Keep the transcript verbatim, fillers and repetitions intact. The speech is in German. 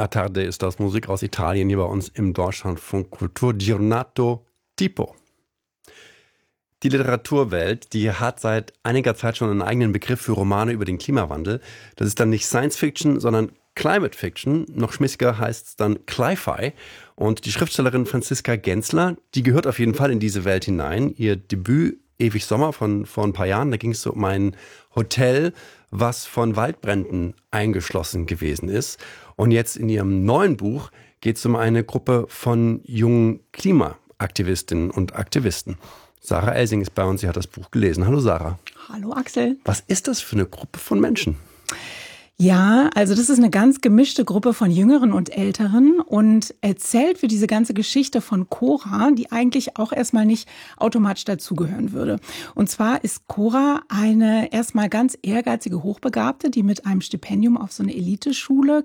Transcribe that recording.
A Tarde ist das Musik aus Italien hier bei uns im Deutschlandfunk Kultur. Giornato Tipo. Die Literaturwelt, die hat seit einiger Zeit schon einen eigenen Begriff für Romane über den Klimawandel. Das ist dann nicht Science Fiction, sondern Climate Fiction. Noch schmissiger heißt es dann Cli-Fi. Und die Schriftstellerin Franziska Genzler, die gehört auf jeden Fall in diese Welt hinein. Ihr Debüt Ewig Sommer von vor ein paar Jahren, da ging es so um ein Hotel, was von Waldbränden eingeschlossen gewesen ist. Und jetzt in ihrem neuen Buch geht es um eine Gruppe von jungen Klimaaktivistinnen und Aktivisten. Sarah Elsing ist bei uns, sie hat das Buch gelesen. Hallo Sarah. Hallo Axel. Was ist das für eine Gruppe von Menschen? Ja, also das ist eine ganz gemischte Gruppe von Jüngeren und Älteren und erzählt für diese ganze Geschichte von Cora, die eigentlich auch erstmal nicht automatisch dazugehören würde. Und zwar ist Cora eine erstmal ganz ehrgeizige Hochbegabte, die mit einem Stipendium auf so eine Eliteschule